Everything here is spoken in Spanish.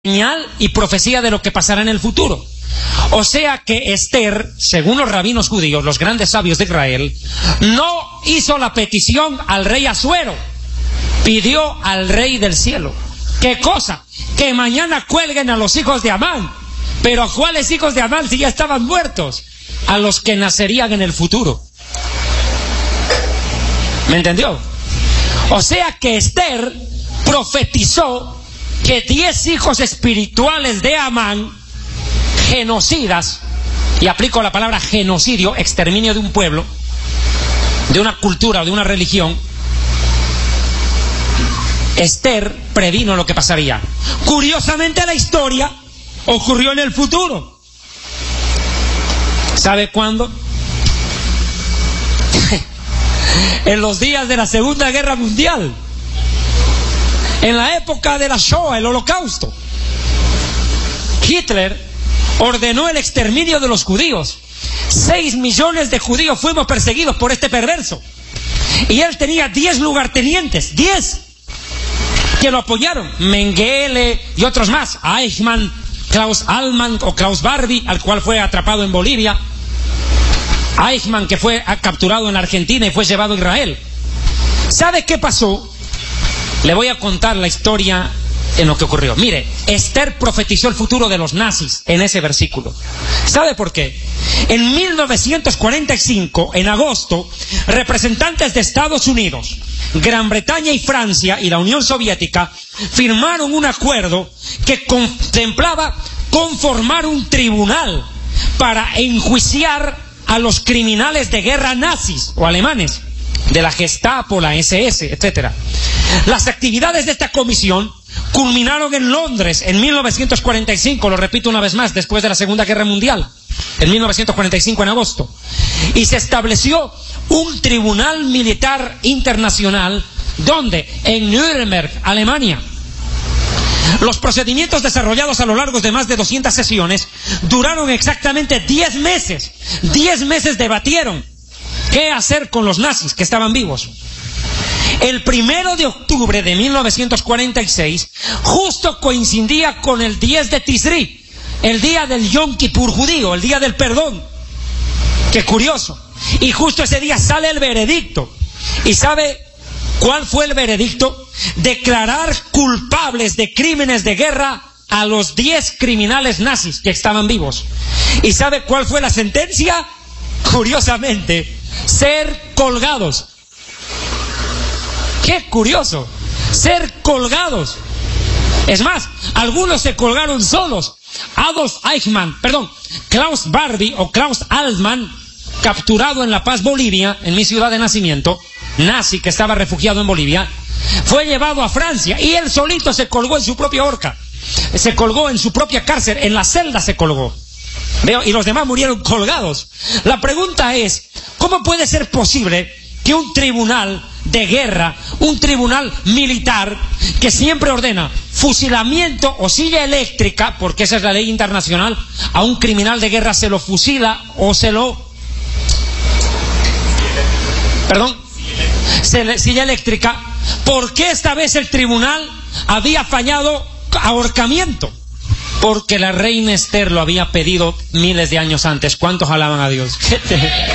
señal y profecía de lo que pasará en el futuro. O sea que Esther, según los rabinos judíos, los grandes sabios de Israel, no hizo la petición al rey Asuero, pidió al rey del cielo. ¿Qué cosa? Que mañana cuelguen a los hijos de Amán. ¿Pero a cuáles hijos de Amán si ya estaban muertos? A los que nacerían en el futuro. ¿Me entendió? O sea que Esther profetizó que 10 hijos espirituales de Amán, genocidas, y aplico la palabra genocidio, exterminio de un pueblo, de una cultura o de una religión, Esther previno lo que pasaría. Curiosamente la historia ocurrió en el futuro. ¿Sabe cuándo? En los días de la Segunda Guerra Mundial, en la época de la Shoah, el Holocausto. Hitler ordenó el exterminio de los judíos. 6 millones de judíos fuimos perseguidos por este perverso. Y él tenía 10 lugartenientes, 10, que lo apoyaron. Mengele y otros más. Eichmann, Klaus Allman o Klaus Barbie, al cual fue atrapado en Bolivia. Eichmann, que fue capturado en Argentina y fue llevado a Israel. ¿Sabe qué pasó? Le voy a contar la historia en lo que ocurrió. Mire, Esther profetizó el futuro de los nazis en ese versículo. ¿Sabe por qué? En 1945, en agosto, representantes de Estados Unidos, Gran Bretaña y Francia y la Unión Soviética firmaron un acuerdo que contemplaba conformar un tribunal para enjuiciar a los criminales de guerra nazis o alemanes, de la Gestapo, la SS, etc. Las actividades de esta comisión culminaron en Londres en 1945, lo repito una vez más, después de la Segunda Guerra Mundial, en 1945 en agosto, y se estableció un tribunal militar internacional, donde en Nuremberg, Alemania. Los procedimientos desarrollados a lo largo de más de 200 sesiones duraron exactamente 10 meses. 10 meses debatieron qué hacer con los nazis que estaban vivos. El 1 de octubre de 1946 justo coincidía con el 10 de Tisri, el día del Yom Kippur judío, el día del perdón. Qué curioso. Y justo ese día sale el veredicto. ¿Y sabe cuál fue el veredicto? Declarar culpables de crímenes de guerra a los 10 criminales nazis que estaban vivos. ¿Y sabe cuál fue la sentencia? Curiosamente, ser colgados. ¡Qué curioso! Ser colgados. Es más, algunos se colgaron solos. Klaus Barbie o Klaus Allman, capturado en La Paz, Bolivia, en mi ciudad de nacimiento, nazi que estaba refugiado en Bolivia, fue llevado a Francia y él solito se colgó en su propia horca. Se colgó en su propia cárcel, en la celda se colgó. Y los demás murieron colgados. La pregunta es, ¿cómo puede ser posible que un tribunal de guerra, un tribunal militar, que siempre ordena fusilamiento o silla eléctrica, porque esa es la ley internacional, a un criminal de guerra se lo fusila o se lo... silla eléctrica? ¿Por qué esta vez el tribunal había fallado ahorcamiento? Porque la reina Esther lo había pedido miles de años antes. ¿Cuántos alaban a Dios?